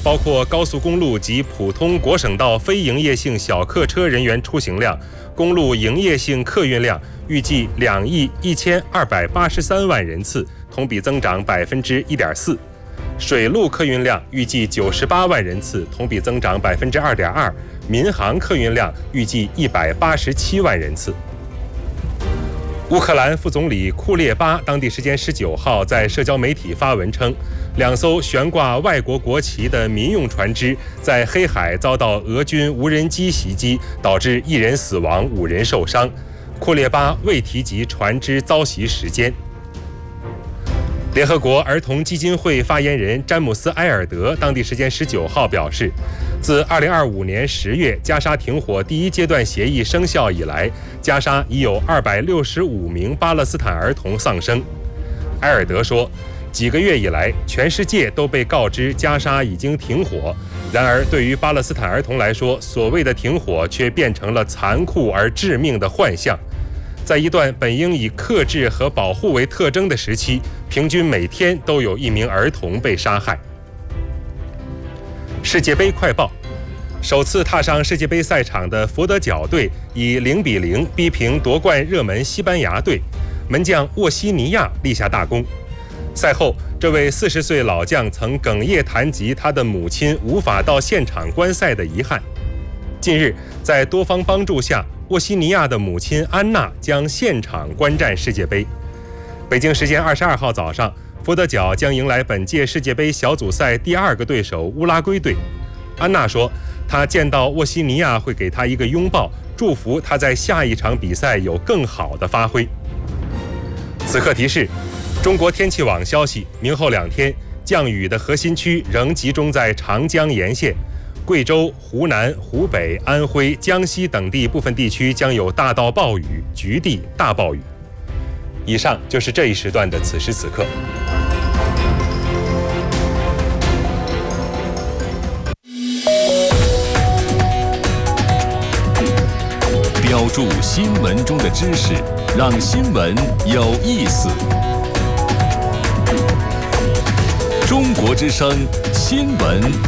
包括高速公路及普通国省道非营业性小客车人员出行量、公路营业性客运量预计2亿1283万人次，同比增长1.4%。水路客运量预计98万人次，同比增长2.2%。民航客运量预计187万人次。乌克兰副总理库列巴当地时间19号在社交媒体发文称，2艘悬挂外国国旗的民用船只在黑海遭到俄军无人机袭击，导致1人死亡，5人受伤。库列巴未提及船只遭袭时间。联合国儿童基金会发言人詹姆斯·埃尔德当地时间19号表示，自2025年10月加沙停火第一阶段协议生效以来，加沙已有265名巴勒斯坦儿童丧生。埃尔德说，几个月以来，全世界都被告知加沙已经停火，然而对于巴勒斯坦儿童来说，所谓的停火却变成了残酷而致命的幻象。在一段本应以克制和保护为特征的时期，平均每天都有1名儿童被杀害。世界杯快报：首次踏上世界杯赛场的佛得角队以0-0逼平夺冠热门西班牙队，门将沃西尼亚立下大功。赛后，这位40岁老将曾哽咽谈及他的母亲无法到现场观赛的遗憾。近日，在多方帮助下，沃西尼亚的母亲安娜将现场观战世界杯。北京时间22号早上，佛得角将迎来本届世界杯小组赛第2个对手乌拉圭队。安娜说，她见到沃西尼亚会给她一个拥抱，祝福他在下一场比赛有更好的发挥。此刻提示：中国天气网消息，明后2天降雨的核心区仍集中在长江沿线。贵州、湖南、湖北、安徽、江西等地部分地区将有大到暴雨，局地大暴雨。以上就是这一时段的此时此刻。 标注新闻中的知识，让新闻有意思。中国之声新闻